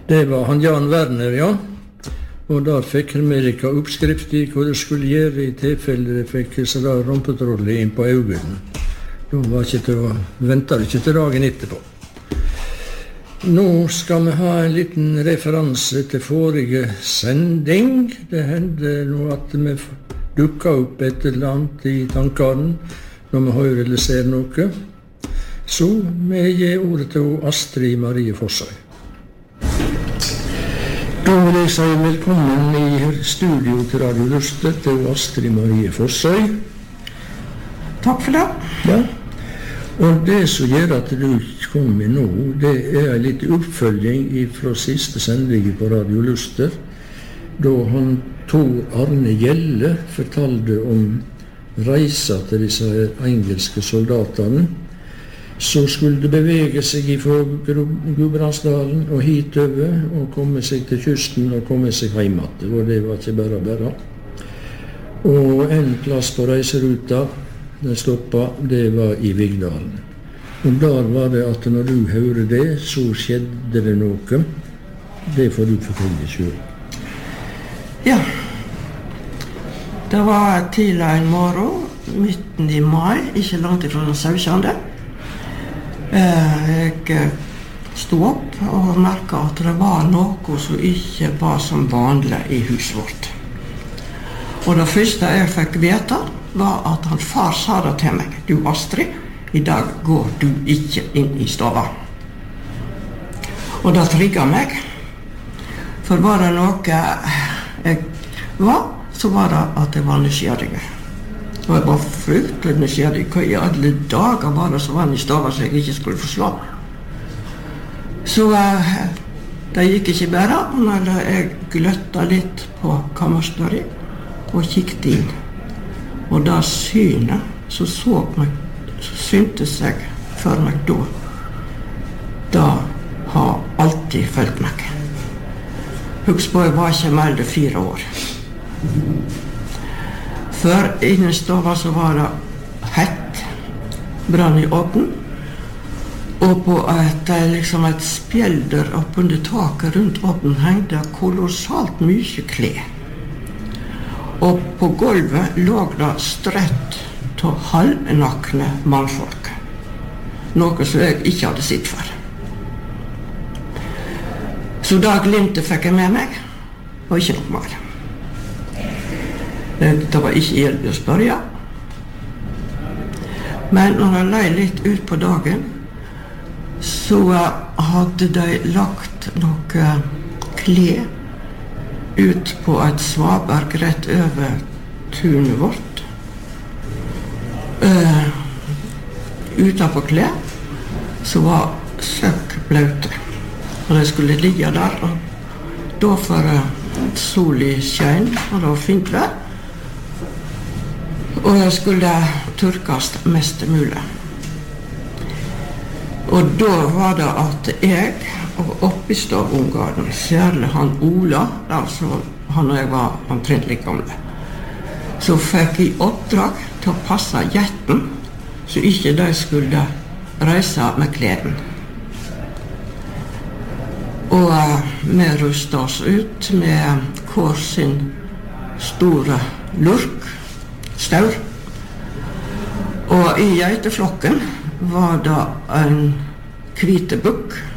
Det var han Jan Werner, ja. Og der fikk Amerika oppskrift i hva det skulle gjøre i tilfelle det fikk så da rumpetrollet inn på øynene. Ventet ikke til dagen etterpå. Nå skal vi ha en liten referanse til forrige sending. Det hendte nå at vi dukket opp et eller annet i tankene når vi hører eller ser noe. Så vi gir ordet til Astrid Marie Fossøy. Da vil jeg si velkommen i studio til Radio Luster til Astrid Marie Fossøy. Takk for det. Ja. Og det som gjør at du kommer nå, det er en litt oppfølging fra siste sending på Radio Luster, da han Tor Arne Gjelle fortalte om reisa til disse engelske soldatene, så skulle det bevege seg fra Gudbrandsdalen og hitover, og komme seg til kysten og komme seg hjem igjen. Og det var ikke bare. Og en plass på reiseruta, den stoppet, det var i Vigdalen. Og der var det at når du hørte det, så skjedde det noe. Det får du fortelle selv. Ja. Det var tidlig en morgen, midten i mai, ikke langt ifra den 17. Jeg stod opp og merket at det var noe som ikke var som vanlig i huset vårt. Og det første jeg fikk vite var at han far sa det til meg: «Du Astrid, i dag går du ikke inn i stova.» Og det trigget meg. For var det noe jeg var, så var det at jeg var nysgjerrig. Og jeg var fryktelig nysgjerrig. Hva i alle dager var det som var i stova så jeg ikke skulle forslå? Så det gikk ikke bare, når jeg gløtta litt på kammerstøri og kikket inn. Og da synet, så syntes jeg for meg da. Da har alltid følt meg. Husk på, jeg var ikke mer enn 4 år. For innen stova så var det hett, brann i åpen, og på et spjelder oppunder taket rundt åpen hengte kolossalt mye klær. Og på gulvet lå det strøtt til halvnakne mannfolk. Noe som jeg ikke hadde sett for. Så da glimtet fikk jeg med meg, og ikke noe mer. Det var ikke hjelp å spørre. Men når jeg løy litt ut på dagen, så hadde de lagt noe klær ut på et svaberg rett over tunet vårt. Utenpå klær så var søkk blaute. Og de skulle ligge der, og da for sol i skjønn, og det var fint vær. Og jeg skulle tørkes mest mulig. Og da var det at jeg og oppistovungene, særlig han Ola, altså han og jeg var omtrent like gamle, så fikk jeg oppdrag til å passe jetten, så ikke de skulle reise med kleden. Og vi rustet oss ut med hver sin store lurk, staur. Og i geiteflokken var det en hvite bukk